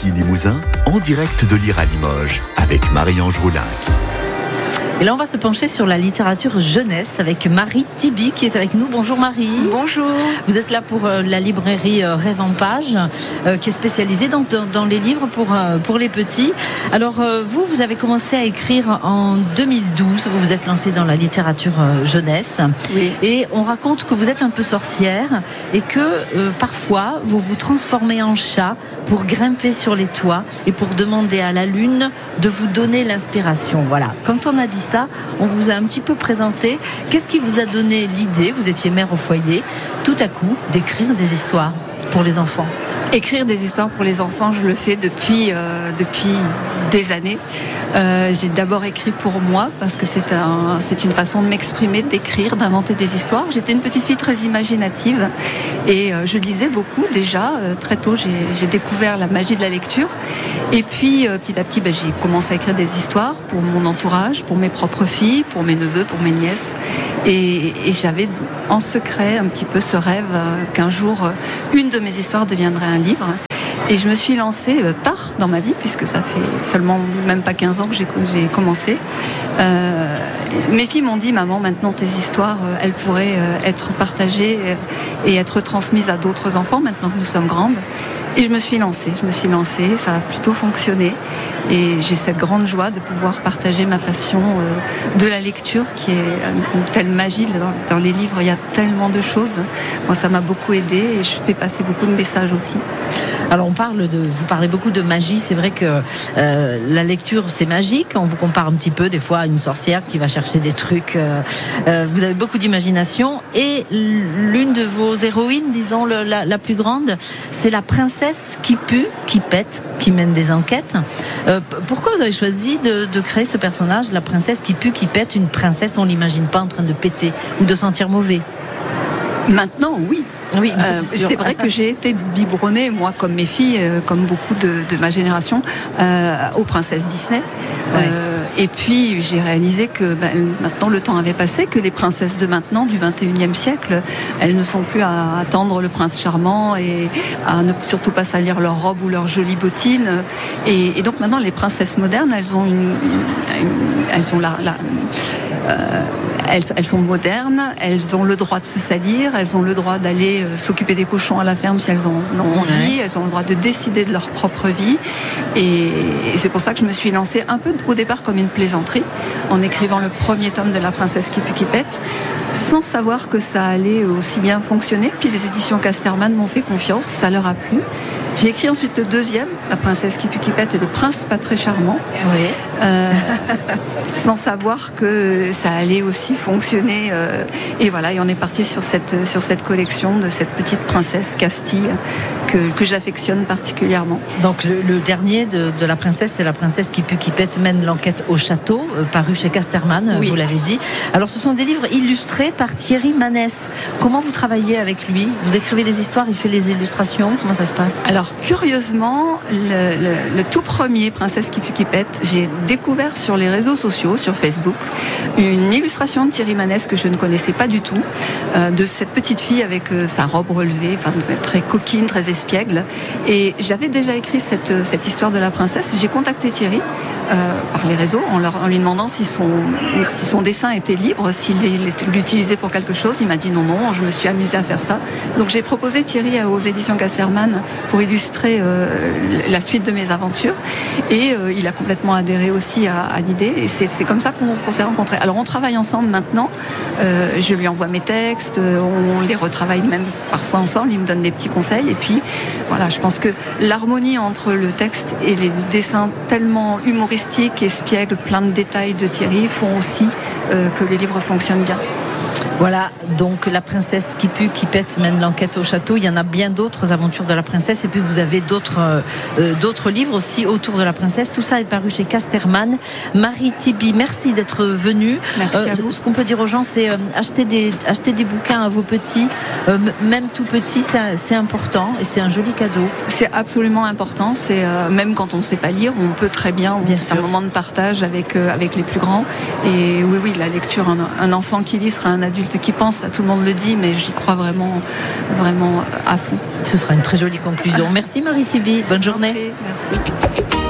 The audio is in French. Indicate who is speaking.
Speaker 1: RCI Limousin, en direct de Lire à Limoges, avec Marie-Ange Roulinck.
Speaker 2: Et là, on va se pencher sur la littérature jeunesse avec Marie Tibi qui est avec nous. Bonjour Marie.
Speaker 3: Bonjour.
Speaker 2: Vous êtes là pour la librairie Rêve en Page, qui est spécialisée donc dans les livres pour les petits. Alors vous avez commencé à écrire en 2012. Vous vous êtes lancée dans la littérature jeunesse.
Speaker 3: Oui.
Speaker 2: Et on raconte que vous êtes un peu sorcière et que parfois vous vous transformez en chat pour grimper sur les toits et pour demander à la lune de vous donner l'inspiration. Voilà. Quand on a dit ça, on vous a un petit peu présenté. Qu'est-ce qui vous a donné l'idée, vous étiez mère au foyer, tout à coup, d'écrire des histoires pour les enfants?
Speaker 3: Écrire des histoires pour les enfants, je le fais depuis des années. J'ai d'abord écrit pour moi parce que c'est une façon de m'exprimer, d'écrire, d'inventer des histoires. J'étais une petite fille très imaginative et je lisais beaucoup déjà. Très tôt, j'ai découvert la magie de la lecture. Et puis petit à petit, j'ai commencé à écrire des histoires pour mon entourage, pour mes propres filles, pour mes neveux, pour mes nièces. Et j'avais en secret un petit peu ce rêve qu'un jour, une de mes histoires deviendrait un livre. Et je me suis lancée tard dans ma vie, puisque ça fait seulement même pas 15 ans que j'ai commencé. Mes filles m'ont dit, maman, maintenant tes histoires, elles pourraient être partagées et être transmises à d'autres enfants, maintenant que nous sommes grandes. Et je me suis lancée, ça a plutôt fonctionné. Et j'ai cette grande joie de pouvoir partager ma passion de la lecture, qui est une telle magie. Dans les livres, il y a tellement de choses. Moi, ça m'a beaucoup aidée et je fais passer beaucoup de messages aussi.
Speaker 2: Alors vous parlez beaucoup de magie, c'est vrai que la lecture c'est magique, on vous compare un petit peu des fois à une sorcière qui va chercher des trucs, vous avez beaucoup d'imagination et l'une de vos héroïnes, disons la plus grande, c'est la princesse qui pue, qui pète, qui mène des enquêtes. Pourquoi vous avez choisi de créer ce personnage, la princesse qui pue, qui pète? Une princesse, on l'imagine pas en train de péter ou de sentir mauvais.
Speaker 3: Maintenant, oui.
Speaker 2: Oui,
Speaker 3: c'est vrai que j'ai été biberonnée, moi, comme mes filles, comme beaucoup de ma génération, aux princesses Disney.
Speaker 2: Ouais.
Speaker 3: Et puis, j'ai réalisé que maintenant, le temps avait passé, que les princesses de maintenant, du 21e siècle, elles ne sont plus à attendre le prince charmant et à ne surtout pas salir leurs robes ou leurs jolies bottines. Et donc, maintenant, les princesses modernes, elles ont elles sont modernes, elles ont le droit de se salir, elles ont le droit d'aller s'occuper des cochons à la ferme si elles en ont envie, elles ont le droit de décider de leur propre vie. Et c'est pour ça que je me suis lancée un peu au départ comme une plaisanterie, en écrivant le premier tome de La princesse qui pue qui pète, sans savoir que ça allait aussi bien fonctionner. Puis les éditions Casterman m'ont fait confiance, ça leur a plu. J'ai écrit ensuite le deuxième, La princesse qui pue qui pète et Le prince pas très charmant, sans savoir que ça allait aussi fonctionner. Et voilà, et on est parti sur cette collection de cette petite princesse Castille que j'affectionne particulièrement.
Speaker 2: Donc le dernier de La princesse, c'est La princesse qui pue qui pète mène l'enquête au château, paru chez Casterman, oui. Vous l'avez dit. Alors ce sont des livres illustrés par Thierry Manès. Comment vous travaillez avec lui? Vous écrivez des histoires, il fait les illustrations, comment ça se passe?
Speaker 3: Alors curieusement, le tout premier Princesse qui pue qui pète, j'ai découvert sur les réseaux sociaux, sur Facebook, une illustration de Thierry Manès que je ne connaissais pas du tout, de cette petite fille avec sa robe relevée, enfin très coquine, très espiègle. Et j'avais déjà écrit cette histoire de la princesse. J'ai contacté Thierry par les réseaux en lui demandant si son dessin était libre, s'il l'utilisait pour quelque chose. Il m'a dit non, je me suis amusée à faire ça. Donc j'ai proposé Thierry aux éditions Casterman pour illustrer la suite de mes aventures. Et il a complètement adhéré aussi à l'idée. Et c'est comme ça qu'on s'est rencontrés. Alors on travaille ensemble maintenant. Je lui envoie mes textes, on les retravaille même parfois ensemble. Il me donne des petits conseils. Et puis voilà, je pense que l'harmonie entre le texte et les dessins tellement humoristiques, espiègles, plein de détails de Thierry font aussi que les livres fonctionnent bien.
Speaker 2: Voilà, donc La princesse qui pue, qui pète mène l'enquête au château. Il y en a bien d'autres aventures de la princesse. Et puis vous avez d'autres livres aussi autour de la princesse. Tout ça est paru chez Casterman. Marie Tibi, merci d'être venue.
Speaker 3: Merci à vous.
Speaker 2: Ce qu'on peut dire aux gens, c'est acheter des bouquins à vos petits, même tout petits, c'est important et c'est un joli cadeau.
Speaker 3: C'est absolument important. C'est même quand on ne sait pas lire, on peut très bien un moment de partage avec les plus grands. Et oui, la lecture, un enfant qui lit sera un adulte adulte qui pense, ça, tout le monde le dit, mais j'y crois vraiment, vraiment à fond.
Speaker 2: Ce sera une très jolie conclusion. Merci Marie Thibie, bonne journée.
Speaker 3: Merci.